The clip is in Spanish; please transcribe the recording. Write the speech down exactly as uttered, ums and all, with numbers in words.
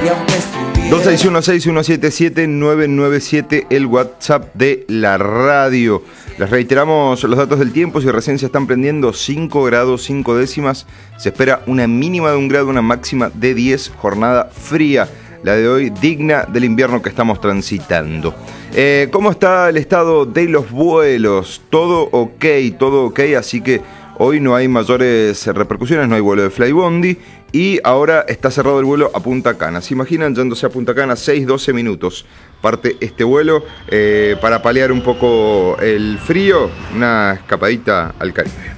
dos seis uno, seis uno siete siete, nueve nueve siete, el WhatsApp de la radio. Les reiteramos los datos del tiempo. Si recién se están prendiendo, cinco grados cinco décimas. Se espera una mínima de un grado, una máxima de diez. Jornada fría, la de hoy, digna del invierno que estamos transitando. Eh, ¿Cómo está el estado de los vuelos? Todo ok, todo ok, así que hoy no hay mayores repercusiones, no hay vuelo de Flybondi. Y ahora está cerrado el vuelo a Punta Cana. ¿Se imaginan yéndose a Punta Cana? seis doce minutos parte este vuelo eh, para paliar un poco el frío, una escapadita al Caribe.